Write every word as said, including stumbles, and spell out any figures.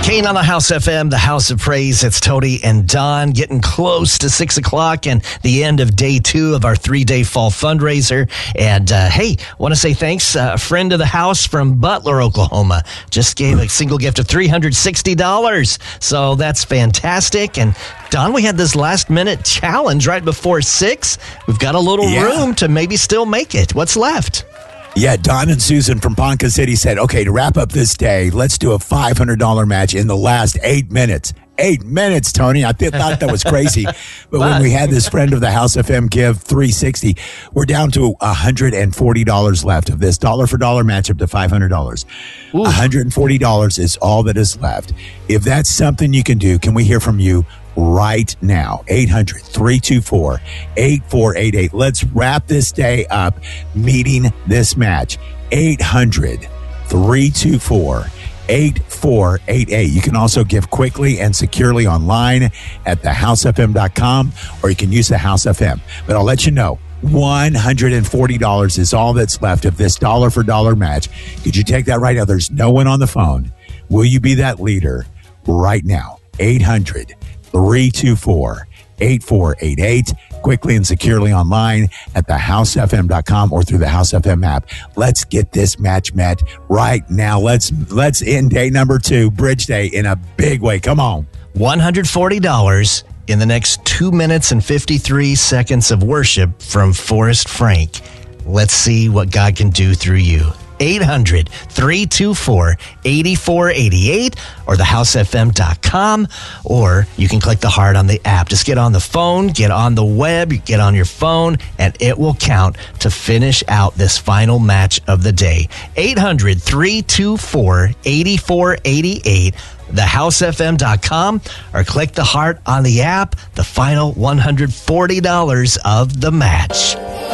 Kane on the House F M, the House of Praise. It's Tony and Don getting close to six o'clock and the end of day two of our three-day fall fundraiser. And, uh, hey, want to say thanks. Uh, a friend of the house from Butler, Oklahoma, just gave a single gift of three hundred sixty dollars. So that's fantastic. And, Don, we had this last-minute challenge right before six. We've got a little yeah. room to maybe still make it. What's left? Yeah, Don and Susan from Ponca City said, okay, to wrap up this day, let's do a five hundred dollars match in the last eight minutes. Eight minutes, Tony. I th- thought that was crazy. But when we had this friend of the House F M give three hundred sixty dollars, we're down to one hundred forty dollars left of this dollar for dollar match up to five hundred dollars. Ooh. one hundred forty dollars is all that is left. If that's something you can do, can we hear from you right now? eight hundred, three two four, eight four eight eight. Let's wrap this day up meeting this match. eight hundred, three two four, eight four eight eight. You can also give quickly and securely online at the house f m dot com, or you can use the House F M. But I'll let you know, one hundred forty dollars is all that's left of this dollar for dollar match. Could you take that right now? There's no one on the phone. Will you be that leader right now? eight hundred, three two four, eight four eight eight. Quickly and securely online at the house f m dot com or through the House F M app. Let's get this match met right now. Let's let's end day number two, Bridge Day, in a big way. Come on. one hundred forty dollars in the next two minutes and fifty-three seconds of worship from Forrest Frank. Let's see what God can do through you. eight hundred, three two four, eight four eight eight or the house f m dot com, or you can click the heart on the app. Just get on the phone, get on the web, get on your phone, and it will count to finish out this final match of the day. eight hundred, three two four, eight four eight eight, the house f m dot com, or click the heart on the app. The final one hundred forty dollars of the match.